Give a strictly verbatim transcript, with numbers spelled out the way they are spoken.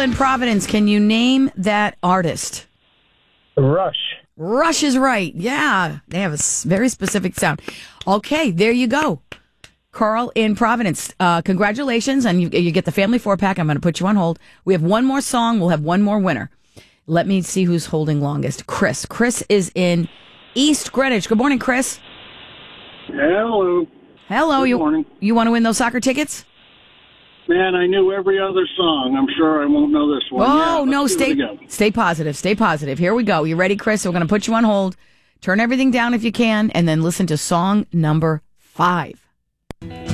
in Providence, can you name that artist? Rush. Rush is right. Yeah, they have a s- very specific sound. Okay, there you go. Carl in Providence, uh, congratulations, and you, you get the family four pack. I'm going to put you on hold. We have one more song. We'll have one more winner. Let me see who's holding longest. Chris. Chris is in East Greenwich. Good morning, Chris. Hello. Hello. Good you morning. you want to win those soccer tickets? Man, I knew every other song. I'm sure I won't know this one. Oh, yeah, no, give stay it a go. stay positive. Stay positive. Here we go. You ready, Chris? We're going to put you on hold. Turn everything down if you can, and then listen to song number five.